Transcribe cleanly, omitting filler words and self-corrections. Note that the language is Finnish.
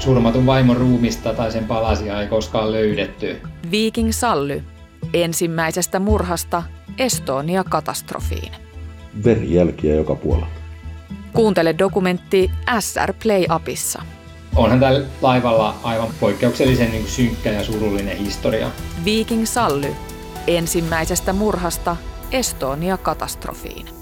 Surmatun vaimon ruumista tai sen palasia ei koskaan löydetty. Viking Sally. Ensimmäisestä murhasta Estonia-katastrofiin. Verijälkiä joka puolella. Kuuntele dokumentti SR Play-appissa. Onhan tällä laivalla aivan poikkeuksellisen synkkä ja surullinen historia. Viking Sally. Ensimmäisestä murhasta Estonia-katastrofiin.